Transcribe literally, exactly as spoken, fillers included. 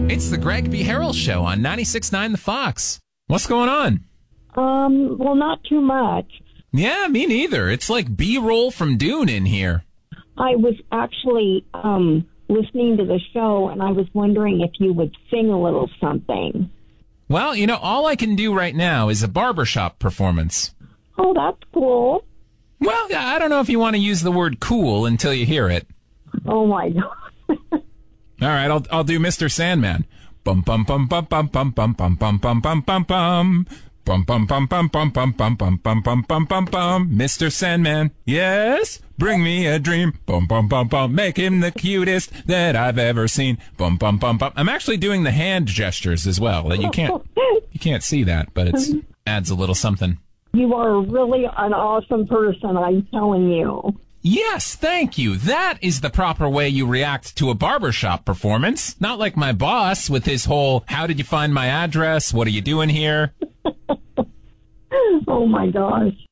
It's the Greg B. Harrell Show on ninety-six point nine The Fox. What's going on? Um, well, not too much. Yeah, me neither. It's like B-roll from Dune in here. I was actually um, listening to the show, and I was wondering if you would sing a little something. Well, you know, all I can do right now is a barbershop performance. Oh, that's cool. Well, I don't know if you want to use the word cool until you hear it. Oh, my God. All right, I'll I'll do Mister Sandman. Bum bum bum bum bum bum bum bum bum bum bum bum bum. Bum bum bum bum bum bum bum bum bum bum bum bum bum. Mister Sandman, yes, bring me a dream. Bum bum bum bum, make him the cutest that I've ever seen. Bum bum bum bum. I'm actually doing the hand gestures as well. That you can't you can't see that, but it adds a little something. You are really an awesome person, I'm telling you. Yes, thank you. That is the proper way you react to a barbershop performance. Not like my boss with his whole, how did you find my address? What are you doing here? Oh, my gosh.